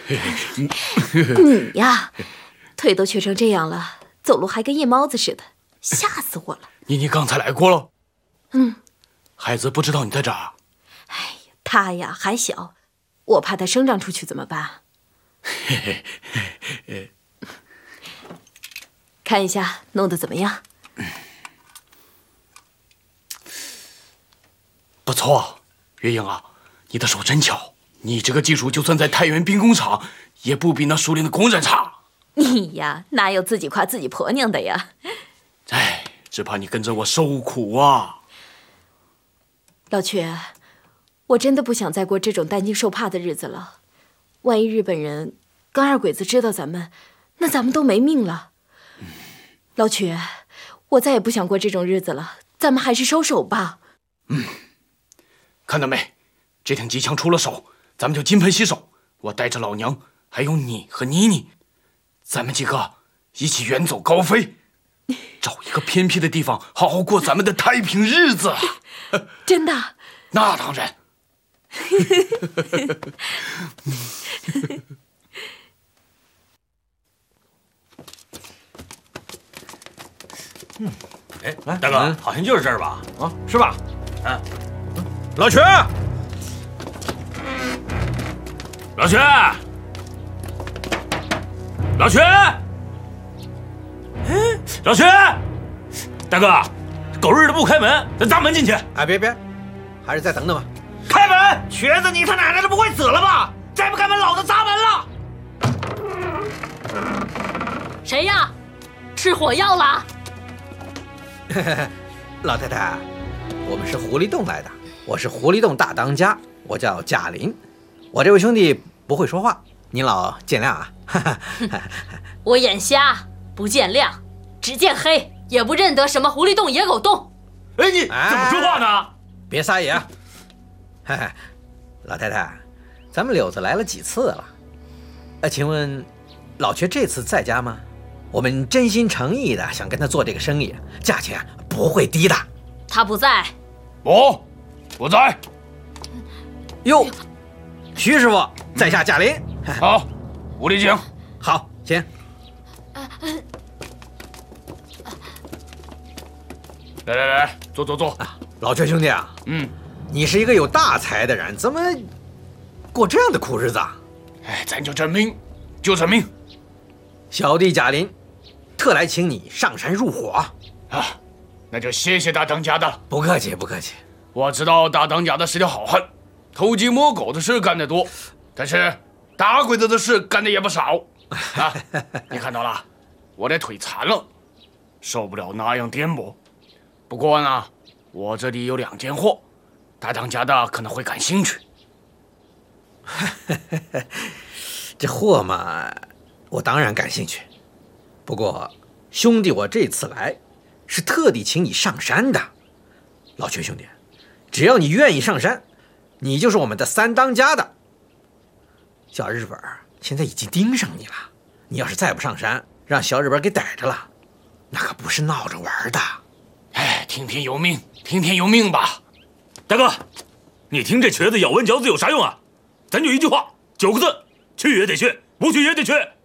你呀，腿都瘸成这样了，走路还跟夜猫子似的，吓死我了。 你刚才来过了？ 嗯。 孩子不知道你在这儿。 哎呀，他呀还小，我怕他生长出去怎么办？看一下弄得怎么样？ 不错，月英啊，你的手真巧。你这个技术就算在太原兵工厂，也不比那熟练的工人差。 你呀，哪有自己夸自己婆娘的呀？ 哎，只怕你跟着我受苦啊。 老瘸，我真的不想再过这种担惊受怕的日子了。万一日本人跟二鬼子知道咱们，那咱们都没命了。老瘸，我再也不想过这种日子了，咱们还是收手吧。 看到没？这挺机枪出了手，咱们就金盆洗手。我带着老娘，还有你和妮妮，咱们几个一起远走高飞，找一个偏僻的地方，好好过咱们的太平日子。 真的？ 那当然。 哎，大哥，好像就是这儿吧？啊，是吧？老瘸，老瘸，老瘸，老瘸，大哥，狗日的不开门，咱砸门进去！ 哎，别，还是再等等吧。 开门！瘸子，你他奶奶的不会死了吧？再不开门，老子砸门了！ 谁呀？吃火药了？ 老太太，我们是狐狸洞来的，我是狐狸洞大当家，我叫贾林。我这位兄弟不会说话，您老见谅啊。 我眼瞎，不见谅，只见黑，也不认得什么狐狸洞、野狗洞。 哎，你怎么说话呢？ 别撒野啊！老太太，咱们柳子来了几次了？请问老瘸这次在家吗？我们真心诚意的想跟他做这个生意，价钱不会低的。 他不在。 不在。 哟，徐师傅在下贾林。 好，屋里请。 好，请。 来，坐。 老瘸兄弟啊，你是一个有大才的人，怎么过这样的苦日子啊？ 哎，咱就这命。 小弟贾林，特来请你上山入伙。 啊，那就谢谢大当家的了。 不客气。 我知道大当家的是条好汉，偷鸡摸狗的事干得多，但是打鬼子的事干的也不少啊。你看到了，我这腿残了，受不了那样颠簸。不过呢，我这里有2件货，大当家的可能会感兴趣。 这货嘛，我当然感兴趣。不过兄弟，我这次来是特地请你上山的。老瘸兄弟，只要你愿意上山，你就是我们的3当家的。小日本现在已经盯上你了，你要是再不上山，让小日本给逮着了，那可不是闹着玩的。 哎，听天由命吧。 大哥，你听这瘸子咬文嚼字有啥用啊？咱就一句话，9个字：去也得去，不去也得去。